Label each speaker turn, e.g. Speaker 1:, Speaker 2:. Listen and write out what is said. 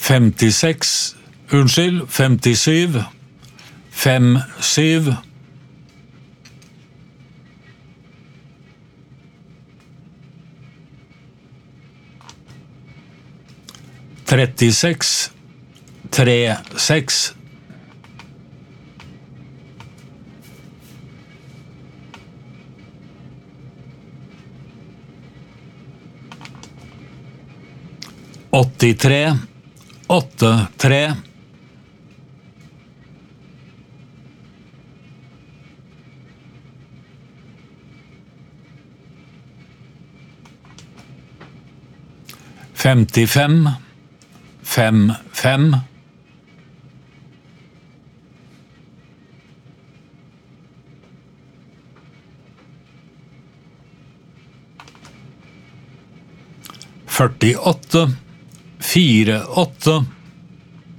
Speaker 1: 56, 57, 57. 36, 36. 83, 83. 55, 55. 48, 48.